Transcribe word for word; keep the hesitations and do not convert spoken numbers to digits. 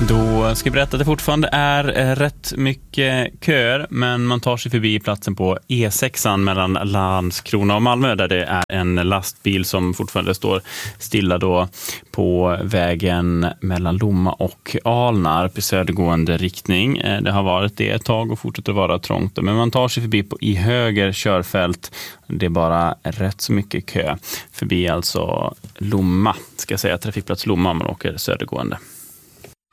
Då ska jag berätta att det fortfarande är rätt mycket köer, men man tar sig förbi platsen på E sex mellan Landskrona och Malmö, där det är en lastbil som fortfarande står stilla då på vägen mellan Lomma och Alnarp i södergående riktning. Det har varit det ett tag och fortsätter vara trångt, men man tar sig förbi på, i höger körfält. Det är bara rätt så mycket kö förbi, alltså Lomma, ska jag säga, trafikplats Lomma, om man åker södergående.